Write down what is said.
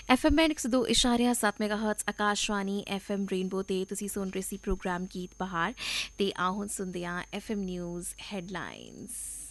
FM band 102.7 MHz Akashvani FM rainbow ਤੇ ਤੁਸੀਂ ਸੁਣ ਰਹੇ ਸੀ ਪ੍ਰੋਗਰਾਮ ਗੀਤ ਬਹਾਰ ਤੇ ਆ ਹੁਣ ਸੁਣਦੇ ਆ FM ਨਿਊਜ਼ ਹੈਡਲਾਈਨਸ।